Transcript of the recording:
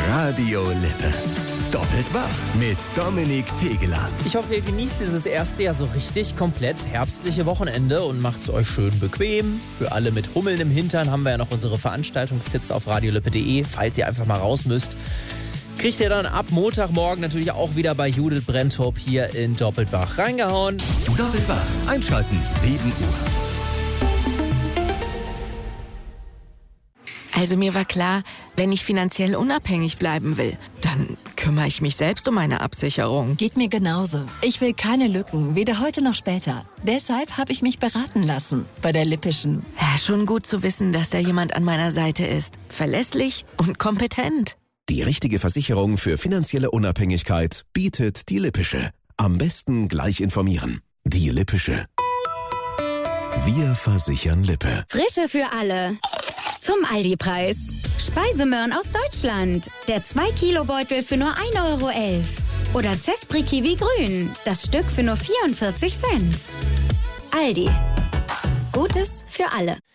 Radio Lippe. Doppelt wach mit Dominik Tegeler. Ich hoffe, ihr genießt dieses erste Jahr so richtig komplett herbstliche Wochenende und macht es euch schön bequem. Für alle mit Hummeln im Hintern haben wir ja noch unsere Veranstaltungstipps auf radiolippe.de. Falls ihr einfach mal raus müsst, kriegt ihr dann ab Montagmorgen natürlich auch wieder bei Judith Brenntop hier in Doppelt wach reingehauen. Doppelt wach. Einschalten, 7 Uhr. Also mir war klar, wenn ich finanziell unabhängig bleiben will, dann kümmere ich mich selbst um meine Absicherung. Geht mir genauso. Ich will keine Lücken, weder heute noch später. Deshalb habe ich mich beraten lassen bei der Lippischen. Ja, schon gut zu wissen, dass da jemand an meiner Seite ist. Verlässlich und kompetent. Die richtige Versicherung für finanzielle Unabhängigkeit bietet die Lippische. Am besten gleich informieren. Die Lippische. Wir versichern Lippe. Frische für alle. Zum Aldi-Preis. Speisemöhren aus Deutschland. Der 2-Kilo-Beutel für nur 1,11 €. Oder Zespri Kiwi Grün. Das Stück für nur 44 Cent. Aldi. Gutes für alle.